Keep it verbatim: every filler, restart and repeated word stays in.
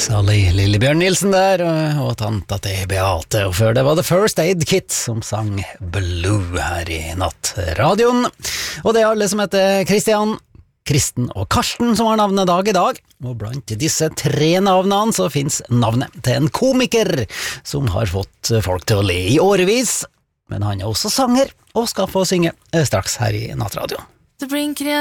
Salig Lillebjørn Nilsen der, og, og tanta til Beate, og før det var The First Aid Kit som sang Blue her i nattradioen. Og det er alle som heter Kristian, Kristen og Karsten som har navnedag i dag, og blant disse tre navnene så finnes navnet til en komiker som har fått folk til å le i årevis, men han er også sanger og skal få synge straks her i nattradioen.